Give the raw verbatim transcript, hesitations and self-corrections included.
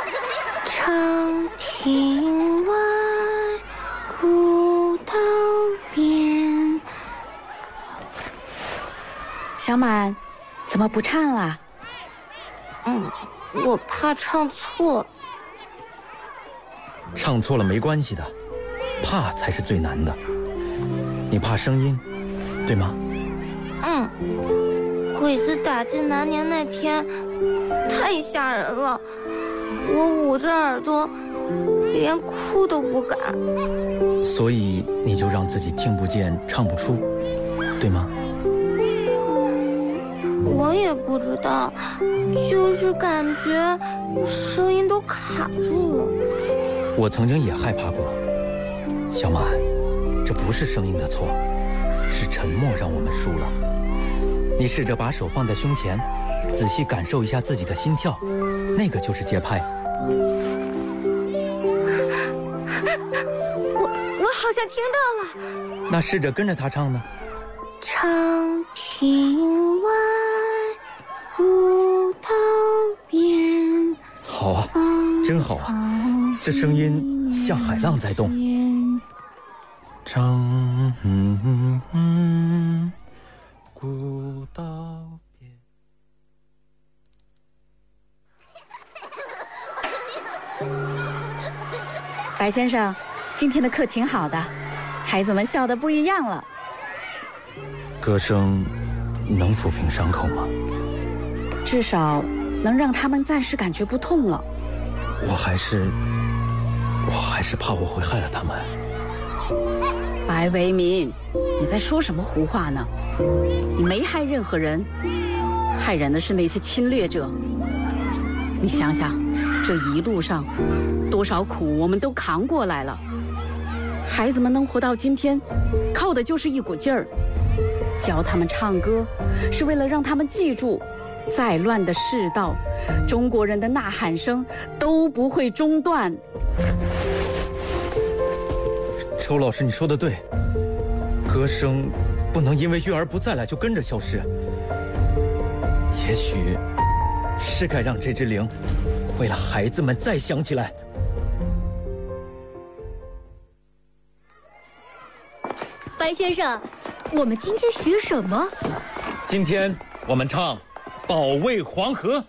长亭外，古道边。 小满，怎么不唱了？ 嗯，我怕唱错。 唱错了没关系的，怕才是最难的。你怕声音，对吗？ 嗯，鬼子打进南宁那天，太吓人了，我捂着耳朵，连哭都不敢。 所以你就让自己听不见、唱不出，对吗？ 我也不知道，就是感觉声音都卡住了。 我曾经也害怕过，小满，这不是声音的错，是沉默让我们输了。你试着把手放在胸前，仔细感受一下自己的心跳，那个就是节拍。 我我好像听到了。 那试着跟着他唱呢。 长亭外，古道边。 好啊，真好啊，这声音像海浪在动。长嗯嗯嗯，古道边。 白先生，今天的课挺好的，孩子们笑得不一样了。 歌声能抚平伤口吗？ 至少能让他们暂时感觉不痛了。 我还是，我还是怕我会害了他们。 白维民，你在说什么胡话呢？你没害任何人，害人的是那些侵略者。你想想，这一路上多少苦我们都扛过来了。孩子们能活到今天，靠的就是一股劲儿。教他们唱歌，是为了让他们记住，再乱的世道，中国人的呐喊声都不会中断。 周老师，你说的对，歌声不能因为月儿不再来就跟着消失。也许是该让这只铃为了孩子们再响起来。 白先生，我们今天学什么？ 今天我们唱《保卫黄河》。